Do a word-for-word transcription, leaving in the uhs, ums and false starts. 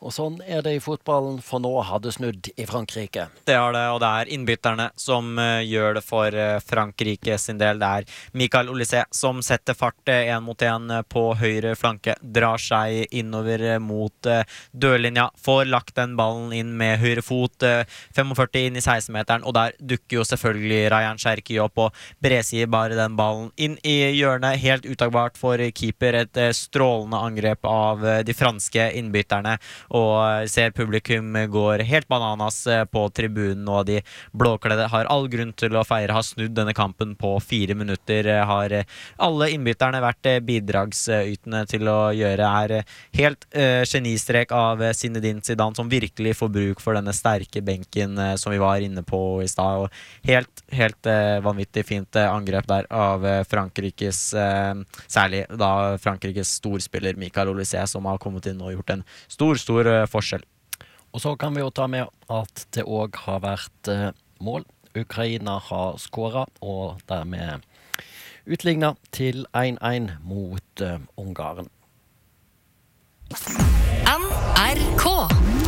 Og sånn er det i fotballen, for nå har det snudd i Frankrike. Det har det, og det er innbytterne som uh, gjør det for uh, Frankrike sin del. Det er Michael Olise som setter fart en mot en på høyre flanke, drar seg innover uh, mot uh, dørlinja, får lagt den ballen inn med høyre fot, uh, førtifem inn i seksten-meteren, og der dukker jo selvfølgelig Rayan Cherki opp og bresier bare den ballen inn i hjørnet, helt utagbart for keeper. Et uh, strålende angrep av uh, de franske innbytterne, og ser publikum går helt bananas på tribunen, og de blåkledde har all grunn til å feire, har snudd denne kampen på fire minutter, har alle innbytterne vært bidragsytende til å gjøre. Er helt uh, genistrek av Zinedine Zidane, som virkelig får bruk for denne sterke benken uh, som vi var inne på i stad, og helt, helt uh, vanvittig fint uh, angrep der av uh, Frankrikes, uh, særlig da Frankrikes storspiller Michael Olise, som har kommet inn og gjort en stor, stor forskjell. Og så kan vi jo ta med at det også har vært eh, mål. Ukraina har skåret, og dermed utlignet til én én mot eh, Ungarn. N R K